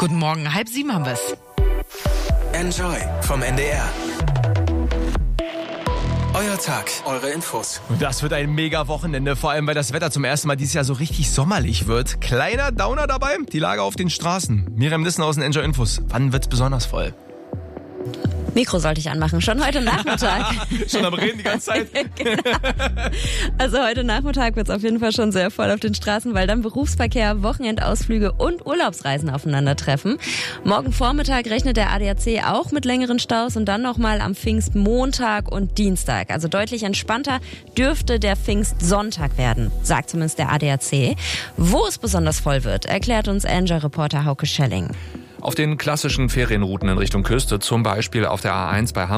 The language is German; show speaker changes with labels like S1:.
S1: Guten Morgen, 6:30 haben wir's.
S2: Enjoy vom NDR. Euer Tag, eure Infos.
S3: Und das wird ein mega Wochenende, vor allem weil das Wetter zum ersten Mal dieses Jahr so richtig sommerlich wird. Kleiner Downer dabei, die Lage auf den Straßen. Miriam Nissenhausen, Enjoy Infos. Wann wird's besonders voll?
S4: Mikro sollte ich anmachen, schon heute Nachmittag.
S3: Schon am Reden die ganze Zeit?
S4: Genau. Also heute Nachmittag wird es auf jeden Fall schon sehr voll auf den Straßen, weil dann Berufsverkehr, Wochenendausflüge und Urlaubsreisen aufeinandertreffen. Morgen Vormittag rechnet der ADAC auch mit längeren Staus und dann nochmal am Pfingstmontag und Dienstag. Also deutlich entspannter dürfte der Pfingstsonntag werden, sagt zumindest der ADAC. Wo es besonders voll wird, erklärt uns Enjoy-Reporter Hauke Schelling.
S5: Auf den klassischen Ferienrouten in Richtung Küste, zum Beispiel auf der A1 bei Hamburg,